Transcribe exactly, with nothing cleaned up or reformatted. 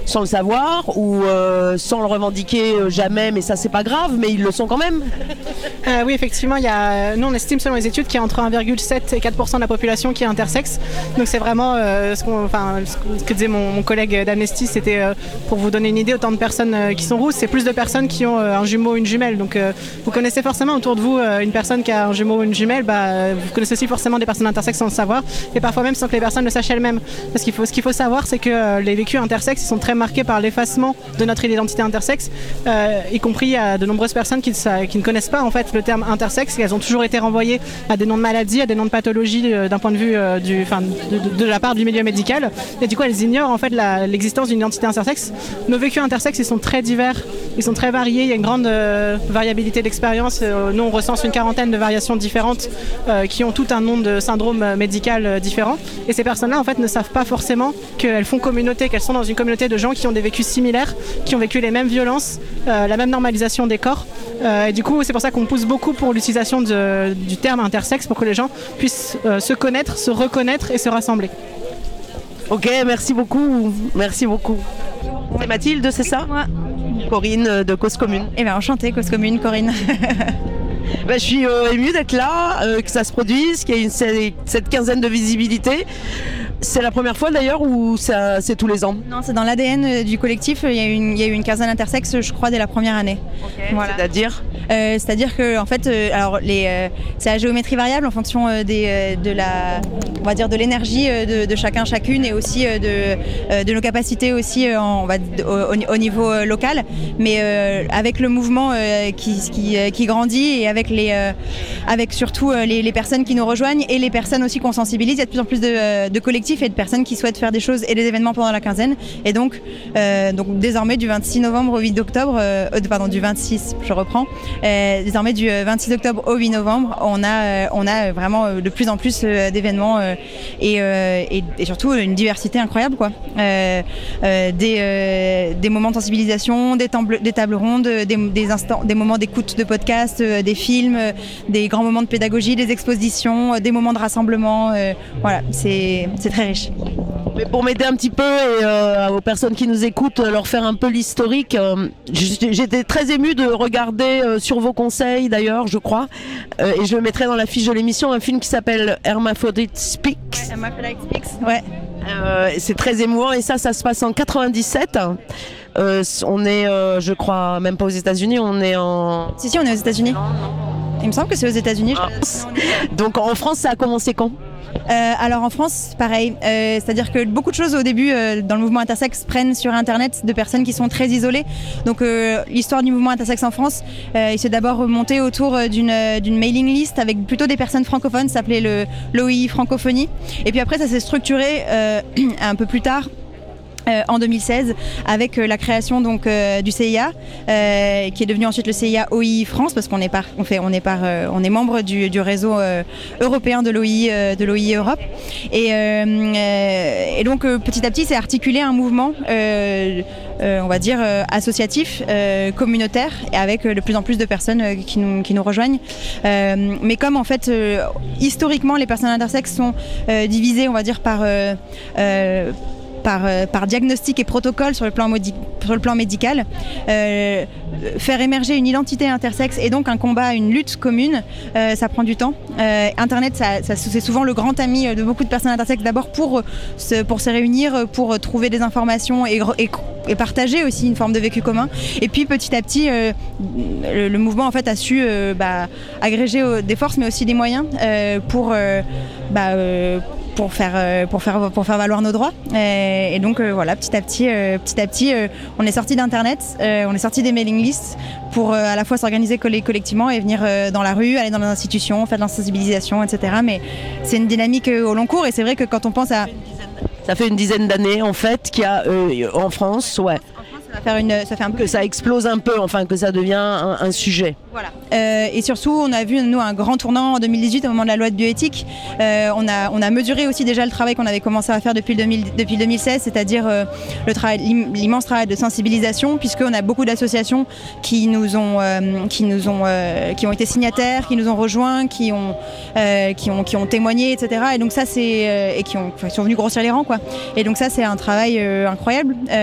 sans le savoir ou euh, sans le revendiquer euh, jamais, mais ça c'est pas grave, mais ils le sont quand même. Euh, oui, effectivement, il y a, nous on estime selon les études qu'il y a entre un virgule sept et quatre pour cent de la population qui est intersexe. Donc c'est vraiment euh, ce, qu'on, enfin, ce que disait mon, mon collègue d'Amnesty, c'était euh, pour vous donner une idée, autant de personnes euh, qui sont rousses, c'est plus de personnes qui ont euh, un jumeau ou une jumelle. Donc euh, vous connaissez forcément autour de vous euh, une personne qui a un jumeau ou une jumelle, bah, vous connaissez aussi forcément des personnes intersexes sans le savoir, et parfois même sans que les personnes le sachent elles-mêmes. Parce qu'il faut, ce qu'il faut savoir, c'est que euh, les vécus intersexes ils sont très marqués par l'effacement de notre identité intersexe, euh, y compris à de nombreuses personnes qui, qui ne connaissent pas en fait le terme intersexe, et elles ont toujours été renvoyées à des noms de maladies, à des noms de pathologies euh, d'un point de vue euh, du, enfin, de, de, de la part du milieu médical, et du coup elles ignorent en fait la, l'existence d'une identité intersexe. Nos vécus intersexes ils sont très divers, ils sont très variés, il y a une grande euh, variabilité d'expérience. Euh, nous on recense une quarantaine de variations différentes euh, qui ont tout un nom de syndrome médical euh, différent, et ces personnes-là en fait ne savent pas forcément qu'elles font communauté, qu'elles sont dans une communauté de gens qui ont des vécus similaires, qui ont vécu les mêmes violences, euh, la même normalisation des corps, euh, et du coup c'est pour ça qu'on pousse beaucoup pour l'utilisation de, du terme intersexe, pour que les gens puissent euh, se connaître, se reconnaître et se rassembler. Ok, merci beaucoup, merci beaucoup. C'est Mathilde, c'est ça? Moi. Corinne de Cause Commune. Eh bien enchantée, Cause Commune, Corinne. Ben, je suis euh, émue d'être là, euh, que ça se produise, qu'il y ait une, cette, cette quinzaine de visibilité. C'est la première fois d'ailleurs ou ça, c'est tous les ans? Non, c'est dans l'A D N du collectif. Il y a eu une, il y a eu une quinzaine intersexes, je crois, dès la première année. Okay. Voilà. C'est-à-dire euh, C'est-à-dire que en fait, euh, alors les, euh, c'est à géométrie variable en fonction euh, des, euh, de la, on va dire de l'énergie euh, de, de chacun chacune, et aussi euh, de, euh, de nos capacités aussi euh, en, on va, de, au, au niveau euh, local. Mais euh, avec le mouvement euh, qui, qui, euh, qui grandit, et avec les, euh, avec surtout euh, les, les personnes qui nous rejoignent et les personnes aussi qu'on sensibilise, il y a de plus en plus de, euh, de collectifs et de personnes qui souhaitent faire des choses et des événements pendant la quinzaine. Et donc, euh, donc désormais du vingt-six novembre au huit octobre, euh, pardon du vingt-six, je reprends, euh, désormais du vingt-six octobre au huit novembre, on a, euh, on a vraiment de plus en plus euh, d'événements euh, et, euh, et, et surtout une diversité incroyable, quoi. Euh, euh, des, euh, des moments de sensibilisation, des, tables, des tables rondes, des, des, instants, des moments d'écoute de podcasts, euh, des films, euh, des grands moments de pédagogie, des expositions, euh, des moments de rassemblement. Euh, voilà, c'est, c'est très riche. Mais pour m'aider un petit peu et euh, aux personnes qui nous écoutent, leur faire un peu l'historique, euh, j'étais très émue de regarder euh, sur vos conseils d'ailleurs, je crois, euh, et je le mettrai dans la fiche de l'émission, un film qui s'appelle Hermaphrodite Speaks. Ouais, Hermaphrodite Speaks, ouais. Euh, c'est très émouvant, et ça, ça se passe en quatre-vingt-dix-sept. Euh, on est, euh, je crois, même pas aux États-Unis, on est en... Si, si, on est aux États-Unis. Non, non. Il me semble que c'est aux États-Unis. Ah. Je... Donc en France, ça a commencé quand? Euh, alors en France, pareil, euh, c'est-à-dire que beaucoup de choses au début euh, dans le mouvement intersexe prennent sur Internet de personnes qui sont très isolées. Donc euh, l'histoire du mouvement intersexe en France, euh, il s'est d'abord remonté autour d'une, d'une mailing list avec plutôt des personnes francophones, ça s'appelait le, l'O I Francophonie. Et puis après ça s'est structuré euh, un peu plus tard. Euh, en deux mille seize, avec euh, la création donc euh, du C I A, euh, qui est devenu ensuite le C I A O I France, parce qu'on est par, on fait, on est par, euh, on est membre du, du réseau euh, européen de l'O I, euh, de l'O I Europe, et, euh, euh, et donc euh, petit à petit, c'est articulé un mouvement, euh, euh, on va dire euh, associatif, euh, communautaire, et avec euh, de plus en plus de personnes euh, qui nous, qui nous rejoignent. Euh, mais comme en fait, euh, historiquement, les personnes intersexes sont euh, divisées, on va dire par euh, euh, Par, euh, par diagnostic et protocole sur le plan, modi- sur le plan médical, euh, faire émerger une identité intersexe et donc un combat, une lutte commune, euh, ça prend du temps. Euh, Internet, ça, ça, c'est souvent le grand ami de beaucoup de personnes intersexes, d'abord pour se, pour se réunir, pour trouver des informations et, et, et partager aussi une forme de vécu commun. Et puis petit à petit, euh, le, le mouvement en fait a su euh, bah, agréger euh, des forces mais aussi des moyens euh, pour euh, bah, euh, pour faire pour faire pour faire valoir nos droits, et, et donc euh, voilà, petit à petit euh, petit à petit euh, on est sorti d'internet, euh, on est sorti des mailing lists pour euh, à la fois s'organiser collectivement et venir euh, dans la rue, aller dans les institutions, faire de la sensibilisation, et cetera. Mais c'est une dynamique euh, au long cours, et c'est vrai que quand on pense à... Ça fait une dizaine d'années en fait qu'il y a euh, en France, ouais. Ça, faire une, ça fait un peu... Que ça explose un peu, enfin que ça devient un, un sujet. Voilà. Euh, et surtout, on a vu nous un grand tournant en deux mille dix-huit au moment de la loi de bioéthique. Euh, on a on a mesuré aussi déjà le travail qu'on avait commencé à faire depuis le deux mille, depuis deux mille seize, c'est-à-dire euh, le travail, l'immense travail de sensibilisation, puisqu'on a beaucoup d'associations qui nous ont euh, qui nous ont euh, qui ont été signataires, qui nous ont rejoints, qui ont euh, qui ont qui ont témoigné, et cetera. Et donc ça c'est euh, et qui ont qui sont venus grossir les rangs, quoi. Et donc ça c'est un travail euh, incroyable. Euh,